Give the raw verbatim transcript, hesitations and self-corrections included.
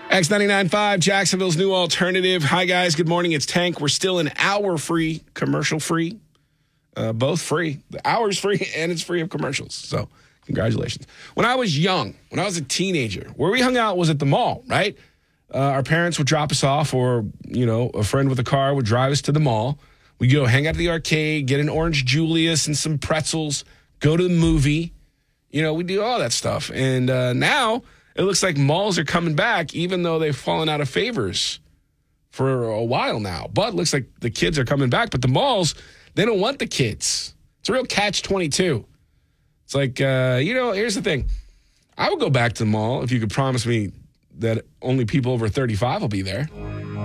X ninety-nine point five, Jacksonville's new alternative. Hi, guys. Good morning. It's Tank. We're still an hour free, commercial free, uh, both free. The hour's free, and it's free of commercials. So congratulations. When I was young, when I was a teenager, where we hung out was at the mall, right? Uh, our parents would drop us off, or, you know, a friend with a car would drive us to the mall. We'd go hang out at the arcade, get an Orange Julius and some pretzels, go to the movie. You know, we do all that stuff. And uh, now it looks like malls are coming back, even though they've fallen out of favors for a while now. But it looks like the kids are coming back. But the malls, they don't want the kids. It's a real catch twenty-two. It's like, uh, you know, here's the thing. I would go back to the mall if you could promise me that only people over thirty-five will be there.